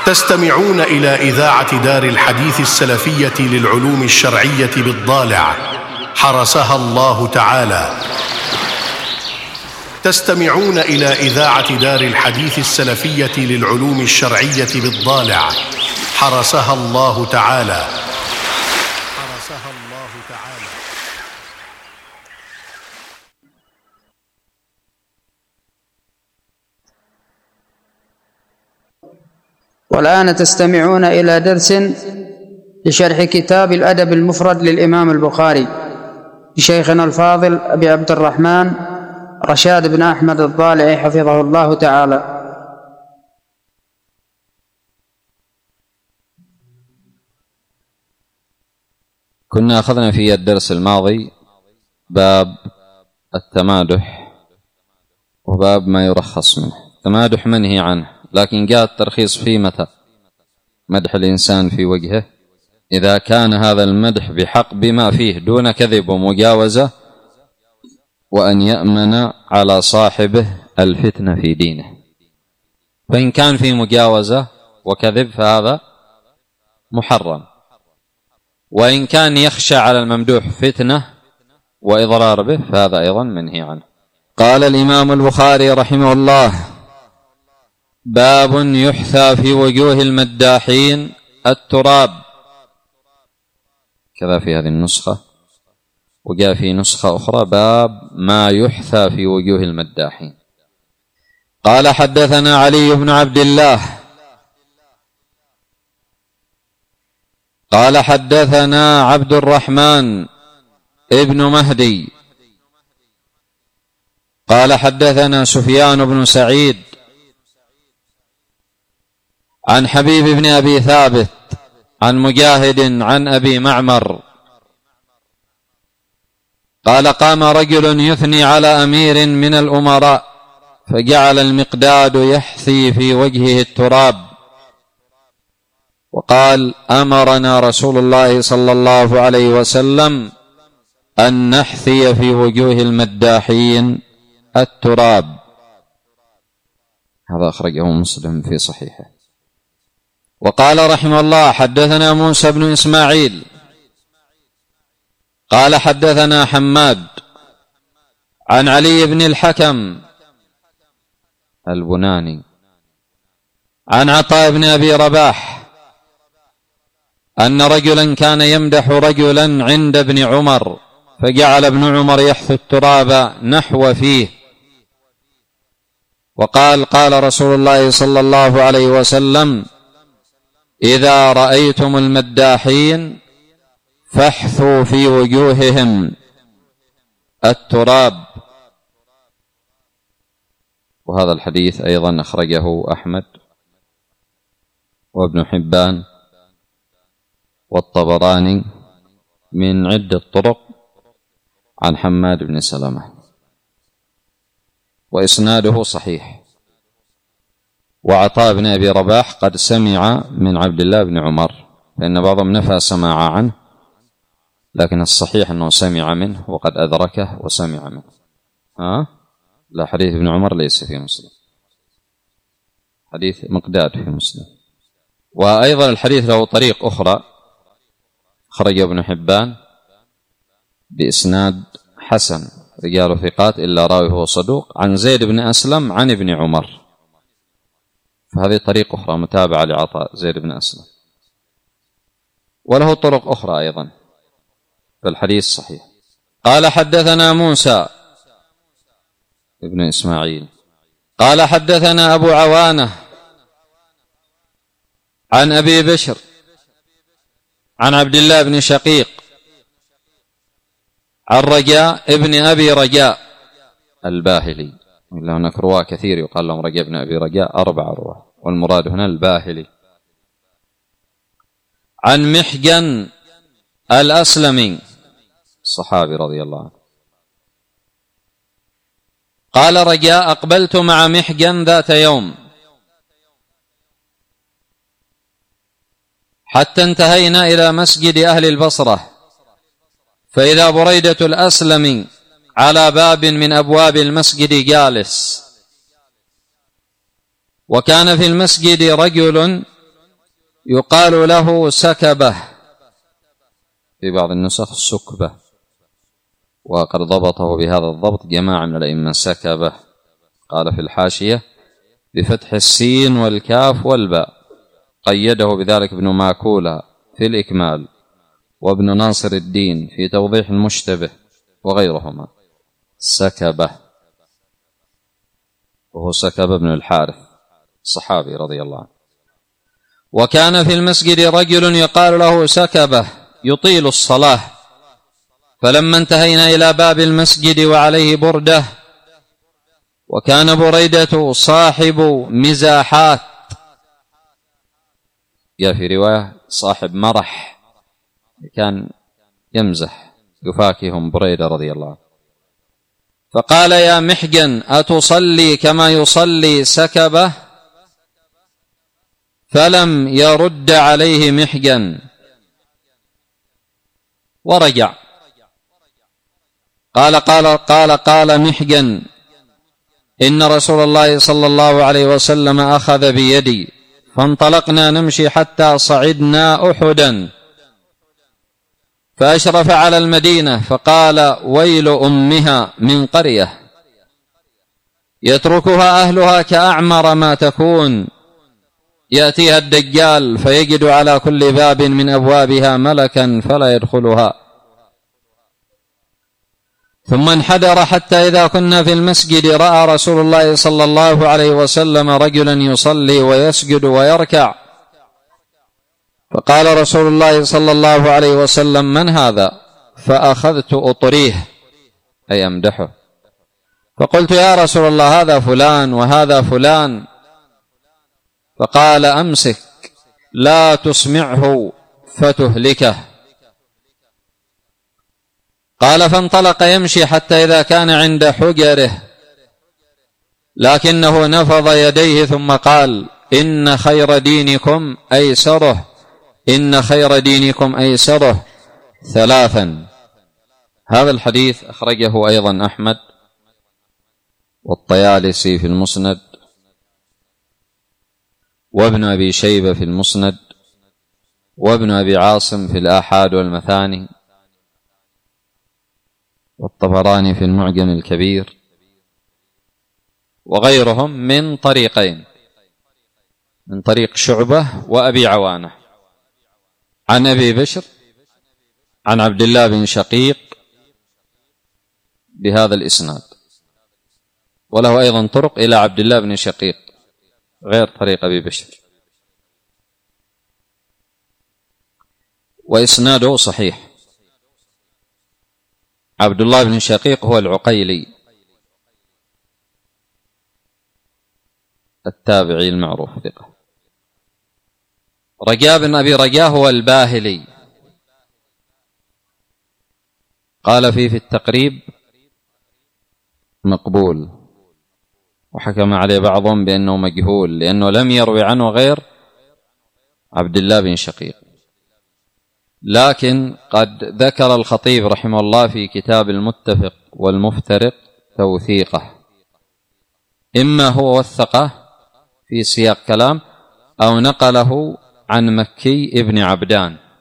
تستمعون إلى إذاعة دار الحديث السلفية للعلوم الشرعية بالضالع حرسها الله تعالى. تستمعون إلى إذاعة دار الحديث السلفية للعلوم الشرعية بالضالع حرسها الله تعالى. حرسها الله تعالى. والآن تستمعون إلى درس لشرح كتاب الأدب المفرد للإمام البخاري لشيخنا الفاضل أبي عبد الرحمن رشاد بن أحمد الضالعي حفظه الله تعالى. كنا أخذنا في الدرس الماضي باب التمادح وباب ما يرخص منه. التمادح منهي عنه، لكن جاء الترخيص في متى؟ مدح الإنسان في وجهه إذا كان هذا المدح بحق بما فيه دون كذب ومجاوزة، وأن يأمن على صاحبه الفتنة في دينه. فإن كان في مجاوزة وكذب فهذا محرم، وإن كان يخشى على الممدوح فتنة وإضرار به فهذا أيضا منهي عنه. قال الإمام البخاري رحمه الله: باب يحثى في وجوه المداحين التراب. كذا في هذه النسخة، وجاء في نسخة أخرى باب ما يحثى في وجوه المداحين. قال: حدثنا علي بن عبد الله قال حدثنا عبد الرحمن ابن مهدي قال حدثنا سفيان بن سعيد عن حبيب بن أبي ثابت عن مجاهد عن أبي معمر قال: قام رجل يثني على أمير من الأمراء فجعل المقداد يحثي في وجهه التراب، وقال: أمرنا رسول الله صلى الله عليه وسلم أن نحثي في وجوه المداحين التراب. هذا أخرجه مسلم في صحيحه. وقال رحمه الله: حدثنا موسى بن إسماعيل قال حدثنا حماد عن علي بن الحكم البناني عن عطاء بن أبي رباح أن رجلا كان يمدح رجلا عند ابن عمر فجعل ابن عمر يحث التراب نحو فيه، وقال: قال رسول الله صلى الله عليه وسلم: إذا رأيتم المداحين فاحثوا في وجوههم التراب. وهذا الحديث أيضا أخرجه أحمد وابن حبان والطبراني من عدة طرق عن حماد بن سلمة، وإسناده صحيح. وعطاء بن أبي رباح قد سمع من عبد الله بن عمر، لأن بعضهم نفى سماع عنه، لكن الصحيح أنه سمع منه وقد أدركه وسمع منه. لا، حديث ابن عمر ليس في مسلم، حديث مقداد في مسلم. وأيضا الحديث له طريق أخرى خرج ابن حبان بإسناد حسن رجال ثقات إلا راوي هو صدوق عن زيد بن أسلم عن ابن عمر، فهذه طريق أخرى متابعة لعطاء زيد بن أسلم، وله طرق أخرى أيضا، فالحديث صحيح. قال: حدثنا موسى ابن إسماعيل قال حدثنا أبو عوانة عن أبي بشر عن عبد الله بن شقيق عن رجاء ابن أبي رجاء الباهلي، إلا هناك رواة كثير يقال لهم رجاء ابن أبي رجاء، 4 رواة، والمراد هنا الباهلي، عن محجن الأسلمي الصحابي رضي الله عنه قال: رجاء: أقبلت مع محجن ذات يوم حتى انتهينا إلى مسجد أهل البصرة، فإذا بريدة الأسلمي على باب من أبواب المسجد جالس، وكان في المسجد رجل يقال له سكبة، في بعض النسخ سكبة، وقد ضبطه بهذا الضبط جماعة من الأئمة سكبة. قال في الحاشية بفتح السين والكاف والباء، قيده بذلك ابن ماكولة في الإكمال، وابن ناصر الدين في توضيح المشتبه، وغيرهما. سكبة، وهو سكبة بن الحارث الصحابي رضي الله عنه. وكان في المسجد رجل يقال له سكبة يطيل الصلاة، فلما انتهينا إلى باب المسجد وعليه بردة، وكان بريدة صاحب مزاحات، جاء في رواية صاحب مرح، كان يمزح يفاكهم بريدة رضي الله عنه. فقال يا محجن أتصلي كما يصلي سكبة؟ فلم يرد عليه محجن ورجع. قال محجن إن رسول الله صلى الله عليه وسلم أخذ بيدي فانطلقنا نمشي حتى صعدنا أحدا، فأشرف على المدينة فقال ويل أمها من قرية يتركها أهلها كأعمر ما تكون، يأتيها الدجال فيجد على كل باب من أبوابها ملكا فلا يدخلها. ثم انحدر حتى إذا كنا في المسجد رأى رسول الله صلى الله عليه وسلم رجلا يصلي ويسجد ويركع، فقال رسول الله صلى الله عليه وسلم من هذا؟ فأخذت أطريه أي أمدحه، فقلت يا رسول الله هذا فلان وهذا فلان، فقال أمسك لا تسمعه فتهلكه. قال فانطلق يمشي حتى إذا كان عند حجره، لكنه نفض يديه ثم قال إن خير دينكم أيسره، إن خير دينكم أيسره ثلاثا. هذا الحديث أخرجه أيضا أحمد والطيالسي في المسند، وابن أبي شيبة في المسند، وابن أبي عاصم في الآحاد والمثاني، والطبراني في المعجم الكبير، وغيرهم من طريقين، من طريق شعبة وأبي عوانة عن أبي بشر عن عبد الله بن شقيق بهذا الإسناد، وله أيضا طرق إلى عبد الله بن شقيق غير طريق أبي بشر، وإسناده صحيح. عبد الله بن شقيق هو العقيلي التابعي المعروف ثقة. رجاء بن أبي رجاء هو الباهلي، قال فيه في التقريب مقبول، وحكم عليه بعضهم بأنه مجهول لأنه لم يروي عنه غير عبد الله بن شقيق. لكن قد ذكر الخطيب رحمه الله في كتاب المتفق والمفترق توثيقه، إما هو وثقه في سياق كلام أو نقله عن مكي ابن عبدان